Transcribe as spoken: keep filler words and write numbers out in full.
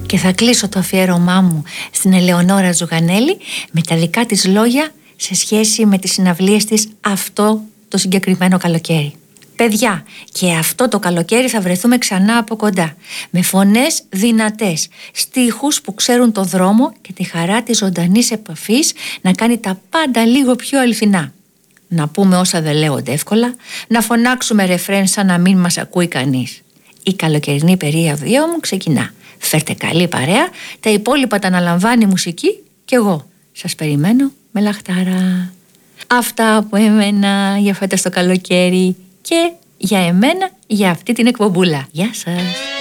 Και θα κλείσω το αφιέρωμά μου στην Ελεονόρα Ζουγανέλη με τα δικά της λόγια σε σχέση με τις συναυλίες της αυτό το συγκεκριμένο καλοκαίρι. Παιδιά, και αυτό το καλοκαίρι θα βρεθούμε ξανά από κοντά, με φωνές δυνατές, στίχους που ξέρουν το δρόμο και τη χαρά της ζωντανής επαφής να κάνει τα πάντα λίγο πιο αληθινά. Να πούμε όσα δεν λέγονται εύκολα, να φωνάξουμε ρεφρέν σαν να μην μας ακούει κανείς. Η καλοκαιρινή περίοδο μου ξεκινά. Φέρτε καλή παρέα, τα υπόλοιπα τα αναλαμβάνει η μουσική και εγώ σας περιμένω με λαχτάρα. Αυτά από εμένα για φέτος το καλοκαίρι και για εμένα για αυτή την εκπομπούλα. Γεια σας.